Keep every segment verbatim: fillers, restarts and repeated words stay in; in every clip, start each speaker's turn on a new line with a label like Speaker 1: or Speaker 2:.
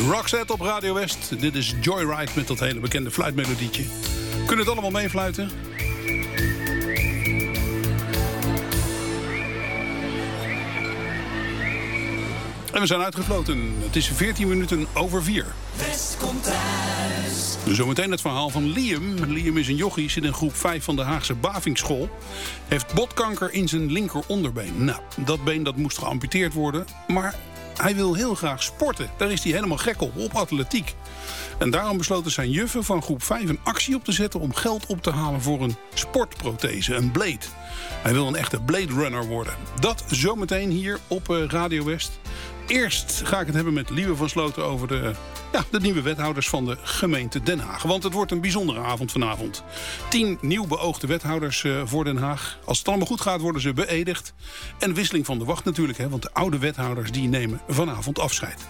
Speaker 1: Roxette op Radio West. Dit is Joyride met dat hele bekende fluitmelodietje. Kunnen het allemaal meefluiten? En we zijn uitgefloten. Het is veertien minuten over vier.
Speaker 2: West komt thuis.
Speaker 1: Zometeen het verhaal van Liam. Liam is een jochie, zit in groep vijf van de Haagse Bavingsschool. Heeft botkanker in zijn linkeronderbeen. Nou, dat been dat moest geamputeerd worden. Maar hij wil heel graag sporten. Daar is hij helemaal gek op, op atletiek. En daarom besloten zijn juffen van groep vijf een actie op te zetten om geld op te halen voor een sportprothese, een blade. Hij wil een echte Blade Runner worden. Dat zometeen hier op Radio West. Eerst ga ik het hebben met Lieve van Sloten over de, ja, de nieuwe wethouders van de gemeente Den Haag. Want het wordt een bijzondere avond vanavond. Tien nieuw beoogde wethouders uh, voor Den Haag. Als het allemaal goed gaat worden ze beëdigd. En wisseling van de wacht natuurlijk, hè, want de oude wethouders die nemen vanavond afscheid.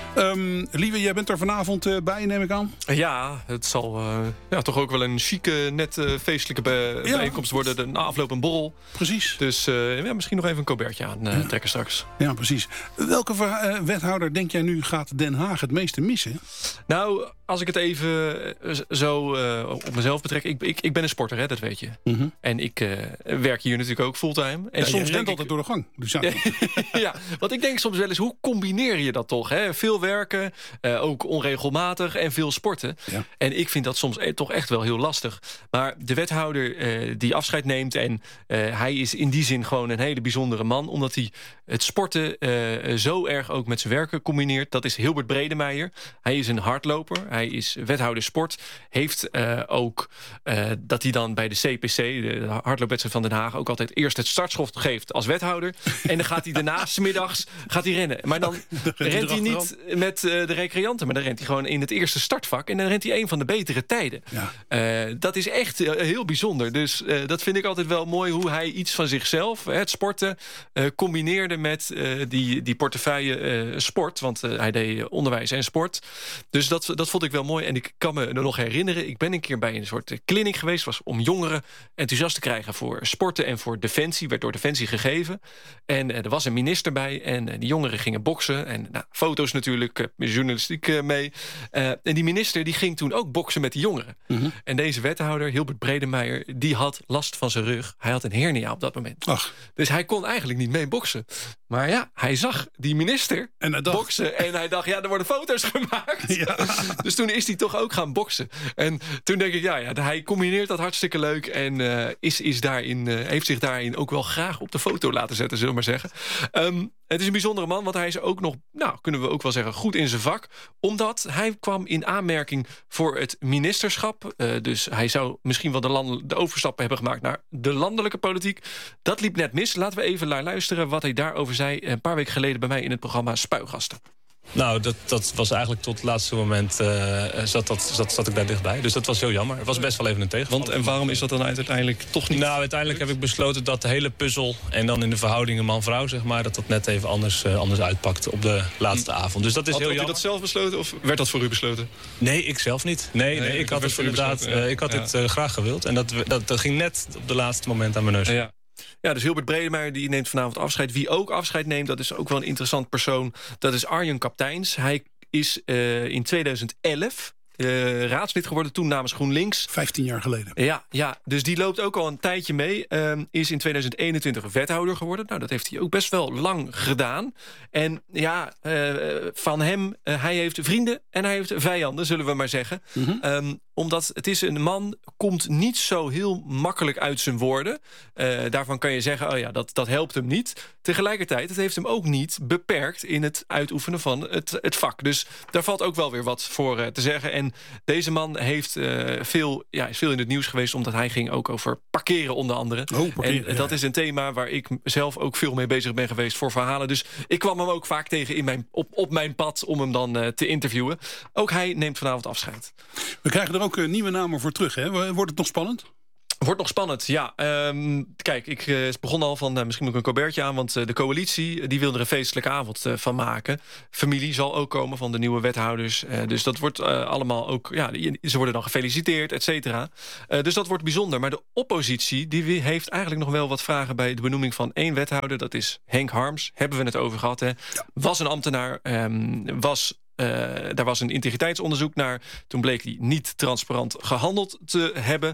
Speaker 1: Um, Lieve, jij bent er vanavond uh, bij, neem ik aan?
Speaker 3: Ja, het zal uh, ja, toch ook wel een chique, net uh, feestelijke be- ja. bijeenkomst worden. De, na afloop een borrel.
Speaker 1: Precies.
Speaker 3: Dus uh, ja, misschien nog even een colbertje aan uh, ja. trekken straks.
Speaker 1: Ja, precies. Welke uh, wethouder denk jij nu gaat Den Haag het meeste missen?
Speaker 3: Nou, als ik het even zo uh, op mezelf betrek. Ik, ik, ik ben een sporter, hè, dat weet je. Mm-hmm. En ik uh, werk hier natuurlijk ook fulltime. En
Speaker 1: ja,
Speaker 3: soms
Speaker 1: je rent altijd
Speaker 3: ik,
Speaker 1: door de gang. Dus ja.
Speaker 3: ja, want ik denk soms wel eens, hoe combineer je dat toch? Hè? Veel werken, uh, ook onregelmatig en veel sporten. Ja. En ik vind dat soms e- toch echt wel heel lastig. Maar de wethouder uh, die afscheid neemt... en uh, hij is in die zin gewoon een hele bijzondere man... omdat hij het sporten uh, zo erg ook met zijn werken combineert. Dat is Hilbert Bredemeijer. Hij is een hardloper. Hij is wethouder sport. Heeft uh, ook uh, dat hij dan bij de C P C, de hardloopwedstrijd van Den Haag... ook altijd eerst het startschot geeft als wethouder. En dan gaat hij daarna 's middags gaat hij rennen. Maar dan rent hij niet met uh, de recreanten... maar dan rent hij gewoon in het eerste startvak... en dan rent hij een van de betere tijden. Ja. Uh, dat is echt uh, heel bijzonder. Dus uh, dat vind ik altijd wel mooi... hoe hij iets van zichzelf, het sporten... Uh, combineerde met uh, die, die portefeuille uh, sport. Want uh, hij deed onderwijs en sport. Dus dat, dat vond ik wel mooi. En ik kan me nog herinneren... ik ben een keer bij een soort clinic geweest... was om jongeren enthousiast te krijgen voor sporten... en voor Defensie, werd door Defensie gegeven. En uh, er was een minister bij... en uh, die jongeren gingen boksen. En nou, foto's natuurlijk, uh, journalistiek uh, mee. Uh, en die minister die ging toen ook boksen met die jongeren. Mm-hmm. En deze wethouder, Hilbert Bredemeijer... die had last van zijn rug. Hij had een hernia op dat moment. Ach. Dus hij kon eigenlijk niet mee boksen. Maar ja, hij zag die minister en hij dacht... boksen... en hij dacht, ja, er worden foto's gemaakt. Ja. Dus toen is hij toch ook gaan boksen. En toen denk ik, ja, ja hij combineert dat hartstikke leuk... en uh, is, is daarin, uh, heeft zich daarin ook wel graag op de foto laten zetten, zullen we maar zeggen. Um, het is een bijzondere man, want hij is ook nog... nou, kunnen we ook wel zeggen, goed in zijn vak. Omdat hij kwam in aanmerking voor het ministerschap. Uh, dus hij zou misschien wel de, land, de overstap hebben gemaakt... naar de landelijke politiek. Dat liep net mis. Laten we even naar luisteren wat hij daarover zei... een paar weken geleden bij mij in het programma Spuigasten.
Speaker 4: Nou, dat, dat was eigenlijk tot het laatste moment uh, zat, dat, zat, zat ik daar dichtbij. Dus dat was heel jammer. Het was best wel even een tegenvaller.
Speaker 3: Want en waarom is dat dan uiteindelijk toch niet?
Speaker 4: Nou, uiteindelijk heb ik besloten dat de hele puzzel... en dan in de verhoudingen man-vrouw, zeg maar... dat dat net even anders, uh, anders uitpakt op de laatste hm. avond. Dus dat is
Speaker 3: had,
Speaker 4: heel
Speaker 3: had
Speaker 4: jammer.
Speaker 3: Had u dat zelf besloten of werd dat voor u besloten?
Speaker 4: Nee, ik zelf niet. Nee, nee, nee ik had het inderdaad ja. uh, ik had ja. het uh, graag gewild. En dat, dat, dat ging net op de laatste moment aan mijn neus.
Speaker 3: Ja. Ja, dus Hilbert Bredemeijer die neemt vanavond afscheid. Wie ook afscheid neemt, dat is ook wel een interessant persoon. Dat is Arjen Kapteins. Hij is uh, in tweeduizend elf uh, raadslid geworden, toen namens GroenLinks.
Speaker 1: Vijftien jaar geleden.
Speaker 3: Ja, ja, dus die loopt ook al een tijdje mee. Uh, is in tweeduizend eenentwintig wethouder geworden. Nou, dat heeft hij ook best wel lang gedaan. En ja, uh, van hem, uh, hij heeft vrienden en hij heeft vijanden, zullen we maar zeggen. Mm-hmm. Um, omdat het is een man, komt niet zo heel makkelijk uit zijn woorden. Uh, daarvan kan je zeggen, oh ja, dat, dat helpt hem niet. Tegelijkertijd, het heeft hem ook niet beperkt... in het uitoefenen van het, het vak. Dus daar valt ook wel weer wat voor uh, te zeggen. En deze man heeft uh, veel, ja, is veel in het nieuws geweest... omdat hij ging ook over parkeren onder andere.
Speaker 1: Oh, parkeren,
Speaker 3: en dat ja. is een thema waar ik zelf ook veel mee bezig ben geweest... voor verhalen. Dus ik kwam hem ook vaak tegen in mijn, op, op mijn pad om hem dan uh, te interviewen. Ook hij neemt vanavond afscheid.
Speaker 1: We krijgen er ook uh, nieuwe namen voor terug, hè? Wordt het nog spannend?
Speaker 3: Wordt nog spannend, ja. Um, kijk, ik uh, begon al van, uh, misschien moet ik een colbertje aan... want uh, de coalitie die wil er een feestelijke avond uh, van maken. Familie zal ook komen van de nieuwe wethouders. Uh, dus dat wordt uh, allemaal ook... ja, ze worden dan gefeliciteerd, et cetera. Uh, dus dat wordt bijzonder. Maar de oppositie die heeft eigenlijk nog wel wat vragen... bij de benoeming van één wethouder. Dat is Henk Harms. Hebben we het over gehad, hè? Ja. Was een ambtenaar, um, was... Uh, daar was een integriteitsonderzoek naar. Toen bleek hij niet transparant gehandeld te hebben.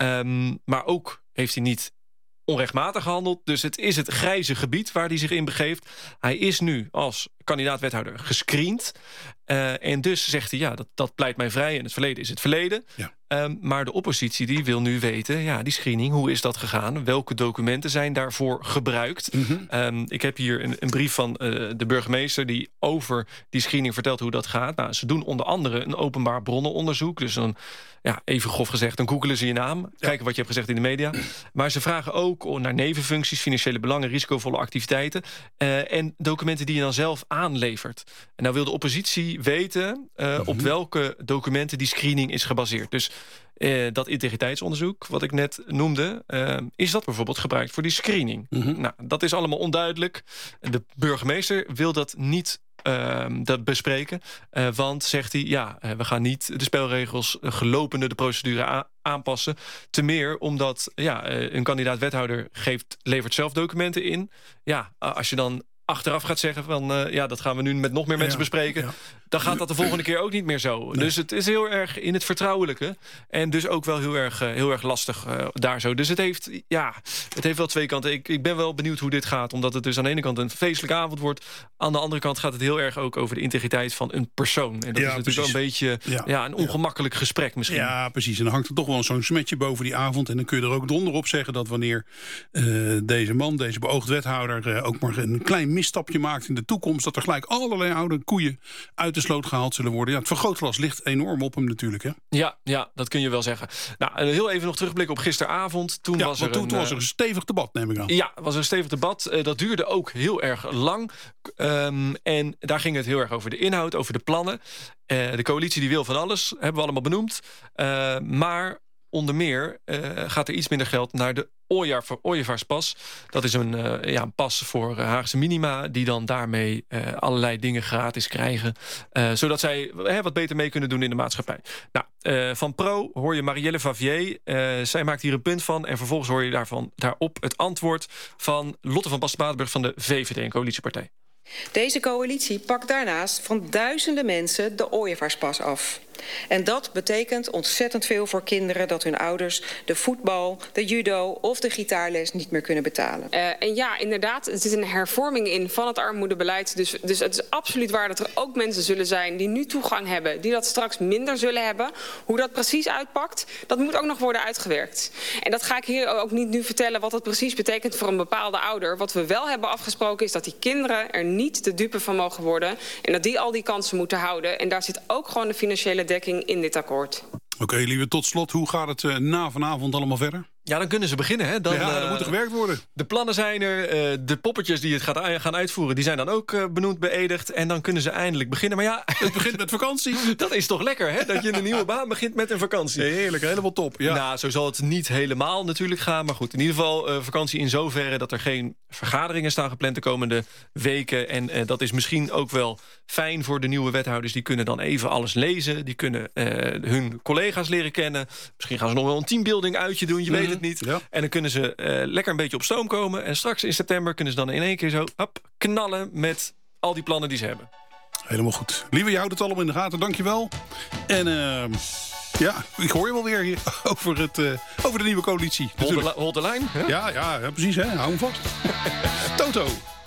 Speaker 3: Um, maar ook heeft hij niet onrechtmatig gehandeld. Dus het is het grijze gebied waar hij zich in begeeft. Hij is nu als kandidaat-wethouder gescreend. Uh, en dus zegt hij, ja, dat, dat pleit mij vrij. En het verleden is het verleden. Ja. Um, maar de oppositie die wil nu weten, ja, die screening, hoe is dat gegaan? Welke documenten zijn daarvoor gebruikt? Mm-hmm. Um, ik heb hier een, een brief van uh, de burgemeester die over die screening vertelt hoe dat gaat. Nou, ze doen onder andere een openbaar bronnenonderzoek. Dus een, ja, even grof gezegd, dan googelen ze je naam. Ja. Kijken wat je hebt gezegd in de media. Maar ze vragen ook naar nevenfuncties, financiële belangen, risicovolle activiteiten. Uh, en documenten die je dan zelf aanlevert. En nou wil de oppositie weten uh, mm-hmm. op welke documenten die screening is gebaseerd. Dus Uh, dat integriteitsonderzoek, wat ik net noemde, Uh, is dat bijvoorbeeld gebruikt voor die screening? Mm-hmm. Nou, dat is allemaal onduidelijk. De burgemeester wil dat niet uh, dat bespreken. Uh, want, zegt hij, ja, uh, we gaan niet de spelregels uh, gelopende de procedure a- aanpassen. Te meer omdat ja, uh, een kandidaat-wethouder geeft, levert zelf documenten in. Ja, uh, als je dan achteraf gaat zeggen van uh, ja, dat gaan we nu met nog meer mensen ja, bespreken, ja. dan gaat dat de volgende keer ook niet meer zo. Nee. Dus het is heel erg in het vertrouwelijke en dus ook wel heel erg, uh, heel erg lastig uh, daar zo. Dus het heeft, ja, het heeft wel twee kanten. Ik, ik ben wel benieuwd hoe dit gaat, omdat het dus aan de ene kant een feestelijke avond wordt. Aan de andere kant gaat het heel erg ook over de integriteit van een persoon. En dat ja, is natuurlijk precies. wel een beetje ja. Ja, een ongemakkelijk ja. gesprek misschien.
Speaker 1: Ja, precies. En dan hangt er toch wel zo'n smetje boven die avond. En dan kun je er ook donder op zeggen dat wanneer uh, deze man, deze beoogd wethouder, uh, ook maar een klein misstapje maakt in de toekomst, dat er gelijk allerlei oude koeien uit de sloot gehaald zullen worden. Ja, het vergrootglas ligt enorm op hem natuurlijk. Hè?
Speaker 3: Ja, ja, dat kun je wel zeggen. Nou, heel even nog terugblikken op gisteravond. Toen,
Speaker 1: ja,
Speaker 3: was, er
Speaker 1: toen,
Speaker 3: een,
Speaker 1: toen was er een stevig debat, neem ik aan.
Speaker 3: Ja, was er een stevig debat. Uh, dat duurde ook heel erg lang. Um, en daar ging het heel erg over de inhoud, over de plannen. Uh, de coalitie die wil van alles, hebben we allemaal benoemd. Uh, maar onder meer uh, gaat er iets minder geld naar de Ooievaarspas. Dat is een, uh, ja, een pas voor uh, Haagse minima, die dan daarmee uh, allerlei dingen gratis krijgen. Uh, zodat zij uh, wat beter mee kunnen doen in de maatschappij. Nou, uh, van Pro hoor je Marielle Favier. Uh, zij maakt hier een punt van. En vervolgens hoor je daarvan, daarop het antwoord van Lotte van Basten-Batenburg van de V V D, een coalitiepartij.
Speaker 5: Deze coalitie pakt daarnaast van duizenden mensen de Ooievaarspas af. En dat betekent ontzettend veel voor kinderen dat hun ouders de voetbal, de judo of de gitaarles niet meer kunnen betalen.
Speaker 6: Uh, en ja, inderdaad, er zit een hervorming in van het armoedebeleid. Dus, dus het is absoluut waar dat er ook mensen zullen zijn die nu toegang hebben, die dat straks minder zullen hebben. Hoe dat precies uitpakt, dat moet ook nog worden uitgewerkt. En dat ga ik hier ook niet nu vertellen wat dat precies betekent voor een bepaalde ouder. Wat we wel hebben afgesproken is dat die kinderen er niet de dupe van mogen worden en dat die al die kansen moeten houden. En daar zit ook gewoon de financiële dekking in dit akkoord.
Speaker 1: Oké, okay, lieve, tot slot, hoe gaat het uh, na vanavond allemaal verder?
Speaker 3: Ja, dan kunnen ze beginnen. Hè? Dan,
Speaker 1: ja, dan
Speaker 3: uh,
Speaker 1: moet er gewerkt worden.
Speaker 3: De plannen zijn er. Uh, de poppetjes die het gaat, gaan uitvoeren, die zijn dan ook uh, benoemd, beëdigd. En dan kunnen ze eindelijk beginnen. Maar ja,
Speaker 1: het begint met vakantie.
Speaker 3: Dat is toch lekker, hè? Dat je een nieuwe baan begint met een vakantie.
Speaker 1: Heerlijk, helemaal top. Ja.
Speaker 3: Nou, zo zal het niet helemaal natuurlijk gaan. Maar goed, in ieder geval uh, vakantie in zoverre dat er geen vergaderingen staan gepland de komende weken. En uh, dat is misschien ook wel fijn voor de nieuwe wethouders. Die kunnen dan even alles lezen. Die kunnen uh, hun collega's leren kennen. Misschien gaan ze nog wel een teambuilding uitje doen. Je mm-hmm. weet het niet. Ja. En dan kunnen ze uh, lekker een beetje op stoom komen. En straks in september kunnen ze dan in één keer zo hop, knallen met al die plannen die ze hebben.
Speaker 1: Helemaal goed. Lieve, je houdt het allemaal in de gaten. Dankjewel. En uh, ja, ik hoor je wel weer hier over, het, uh, over de nieuwe coalitie.
Speaker 3: Hold de lijn.
Speaker 1: Ja, ja, ja, precies. Hè? Hou hem vast. Toto.